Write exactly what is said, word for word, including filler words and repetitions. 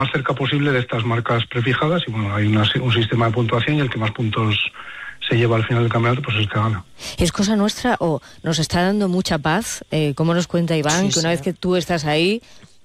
más cerca posible de estas marcas prefijadas y bueno, hay una, un sistema de puntuación y el que más puntos se lleva al final del campeonato, pues es el que gana. ¿Es cosa nuestra o nos está dando mucha paz? Eh, como nos cuenta Iván, sí, que una sí. vez que tú estás ahí,